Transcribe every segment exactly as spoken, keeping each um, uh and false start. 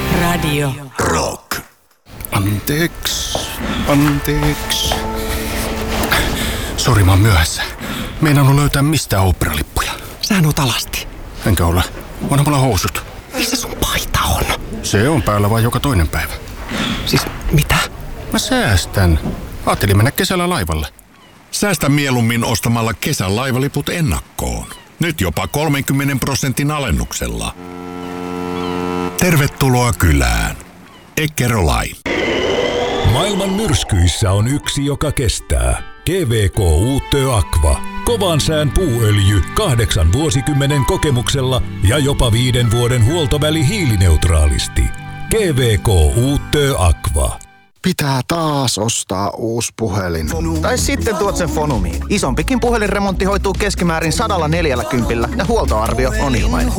Radio Rock. Anteeksi, anteeksi. Sori, mä oon myöhässä. Meinannut löytää mistään oopperalippuja. Sähän oot alasti. Enkä ole. Onhan mulla housut. Missä sun paita on? Se on päällä vaan joka toinen päivä. Siis mitä? Mä säästän. Ajattelin mennä kesällä laivalle. Säästä mieluummin ostamalla kesän laivaliput ennakkoon. Nyt jopa kolmenkymmenen prosentin alennuksella. Tervetuloa kylään. Eckerö-Line. Maailman myrskyissä on yksi, joka kestää. G V K Uutö Aqua. Kovan sään puuöljy kahdeksan vuosikymmenen kokemuksella ja jopa viiden vuoden huoltoväli hiilineutraalisti. G V K Uutö Aqua. Pitää taas ostaa uusi puhelin. Tai sitten tuot sen Fonumiin. Isompikin puhelinremontti hoituu keskimäärin sadalla neljälläkympillä ja huoltoarvio on ilmainen.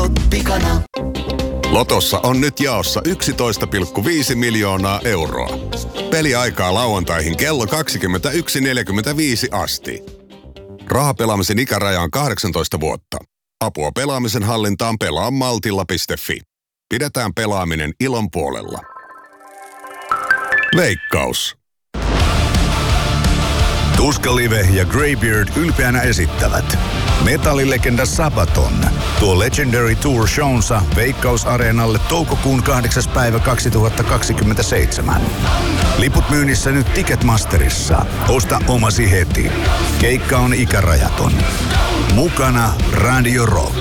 Lotossa on nyt jaossa yksitoista pilkku viisi miljoonaa euroa. Peliaikaa lauantaihin kello kaksikymmentäyksi neljäkymmentäviisi asti. Rahapelaamisen ikäraja on kahdeksantoista vuotta. Apua pelaamisen hallintaan pelaa maltilla piste fi. Pidetään pelaaminen ilon puolella. Veikkaus. Tuska Live ja Greybeard ylpeänä esittävät metallilegenda Sabaton tuo Legendary Tour shownsa Veikkaus-areenalle toukokuun kahdeksas päivä kaksituhattakaksikymmentäseitsemän. Liput myynnissä nyt Ticketmasterissa. Osta omasi heti. Keikka on ikärajaton. Mukana Radio Rock.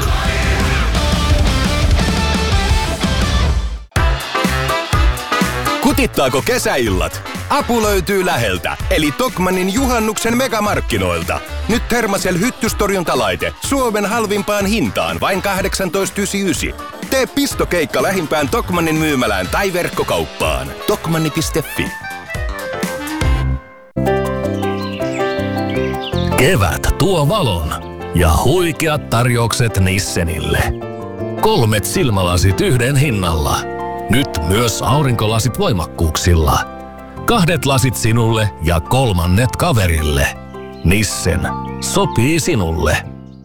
Kutittaako kesäillat? Apu löytyy läheltä, eli Tokmannin juhannuksen megamarkkinoilta. Nyt Thermacell hyttystorjuntalaite Suomen halvimpaan hintaan vain kahdeksantoista yhdeksänkymmentäyhdeksän. Tee pistokeikka lähimpään Tokmannin myymälään tai verkkokauppaan. Tokmanni piste fi. Kevät tuo valon ja huikeat tarjoukset Nissenille. Kolmet silmälasit yhden hinnalla. Nyt myös aurinkolasit voimakkuuksilla. Kahdet lasit sinulle ja kolmannet kaverille. Nissen. Sopii sinulle.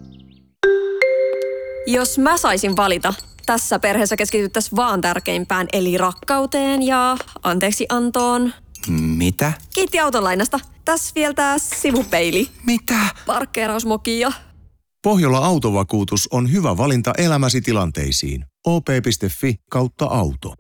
Jos mä saisin valita, tässä perheessä keskityttäisiin vaan tärkeimpään, eli rakkauteen ja anteeksiantoon. Mitä? Kiitti autolainasta. Tässä vielä tää sivupeili. Mitä? Parkkeerausmokia. Pohjola Autovakuutus on hyvä valinta elämäsi tilanteisiin. o p piste fi kautta auto.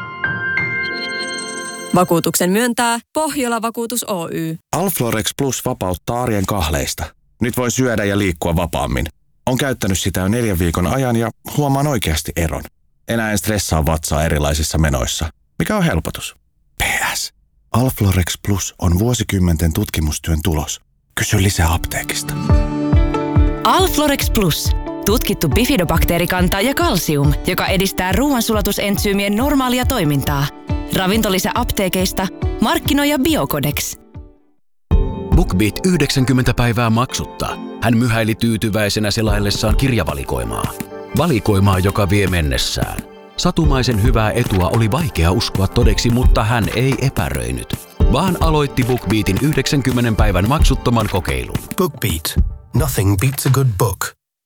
Vakuutuksen myöntää Pohjola Vakuutus Oy. Alflorex Plus vapauttaa arjen kahleista. Nyt voi syödä ja liikkua vapaammin. On käyttänyt sitä jo neljän viikon ajan ja huomaan oikeasti eron. Enää en stressaa vatsaa erilaisissa menoissa, mikä on helpotus. P S. Alflorex Plus on vuosikymmenten tutkimustyön tulos. Kysy lisää apteekista. Alflorex Plus. Tutkittu bifidobakteerikanta ja kalsium, joka edistää ruoansulatusentsyymien normaalia toimintaa. Ravintolisä apteekeista, markkinoija Biocodex. BookBeat yhdeksänkymmentä päivää maksutta. Hän myhäili tyytyväisenä selaillessaan kirjavalikoimaa. Valikoimaa, joka vie mennessään. Satumaisen hyvää etua oli vaikea uskoa todeksi, mutta hän ei epäröinyt, vaan aloitti BookBeatin yhdeksänkymmentä päivän maksuttoman kokeilun. BookBeat. Nothing beats a good book.